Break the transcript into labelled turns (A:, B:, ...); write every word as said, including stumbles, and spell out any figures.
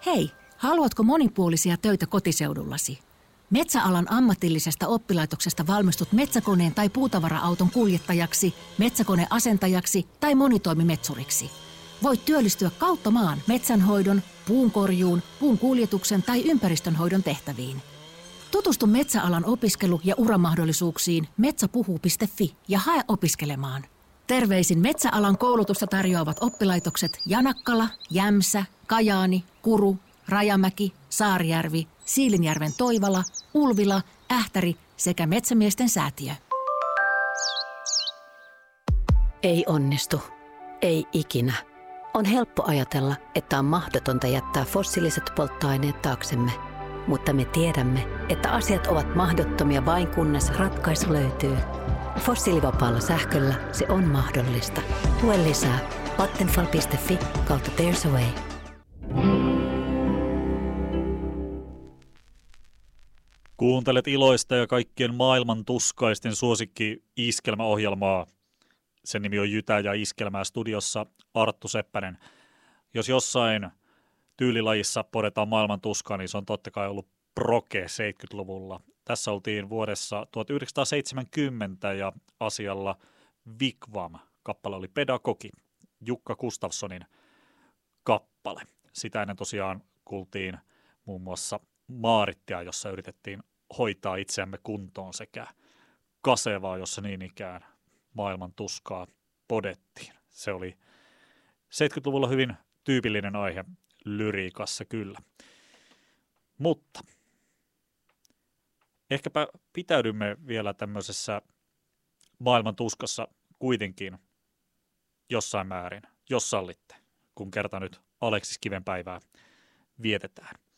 A: Hei, haluatko monipuolisia töitä kotiseudullasi? Metsäalan ammatillisesta oppilaitoksesta valmistut metsäkoneen tai puutavara-auton kuljettajaksi, metsäkoneasentajaksi tai monitoimimetsuriksi. Voit työllistyä kautta maan metsänhoidon, puunkorjuun, puun kuljetuksen tai ympäristönhoidon tehtäviin. Tutustu metsäalan opiskelu- ja uramahdollisuuksiin metsäpuhuu piste fi ja hae opiskelemaan. Terveisin metsäalan koulutusta tarjoavat oppilaitokset Janakkala, Jämsä, Kajaani, Kuru, Rajamäki, Saarijärvi, Siilinjärven Toivala, Ulvila, Ähtäri sekä Metsämiesten säätiö.
B: Ei onnistu. Ei ikinä. On helppo ajatella, että on mahdotonta jättää fossiiliset polttoaineet taaksemme. Mutta me tiedämme, että asiat ovat mahdottomia vain kunnes ratkaisu löytyy. Fossiilivapaalla sähköllä se on mahdollista. Lue lisää vattenfall piste fi kautta There's a Way.
C: Kuuntelet iloista ja kaikkien maailman tuskaisten suosikki iskelmäohjelmaa. Sen nimi on Jytä ja iskelmää, studiossa Arttu Seppänen. Jos jossain tyylilajissa podetaan maailman tuskaa, niin se on totta kai ollut proge seitsemänkymmentäluvulla. Tässä oltiin vuodessa tuhatyhdeksänsataaseitsemänkymmentä ja asialla Wigwam. Kappale oli Pedagogi, Jukka Gustafssonin kappale. Sitä ennen tosiaan kuultiin muun muassa Maarittia, jossa yritettiin hoitaa itseämme kuntoon, sekä Kasevaa, jossa niin ikään maailman tuskaa podettiin. Se oli seitsemänkymmentäluvulla hyvin tyypillinen aihe lyriikassa kyllä. Mutta ehkäpä pitäydymme vielä tämmöisessä maailman tuskassa kuitenkin jossain määrin, jos sallitte, kun kerta nyt Aleksis Kiven päivää vietetään.